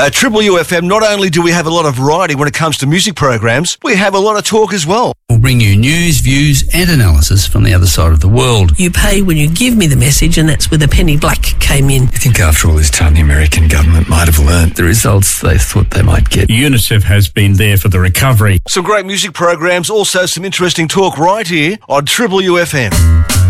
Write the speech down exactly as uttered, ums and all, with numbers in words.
At Triple U F M, not only do we have a lot of variety when it comes to music programs, we have a lot of talk as well. We'll bring you news, views and analysis from the other side of the world. You pay when you give me the message, and that's where the penny black came in. I think after all this time, the American government might have learnt the results they thought they might get. UNICEF has been there for the recovery. Some great music programs, also some interesting talk right here on Triple U F M.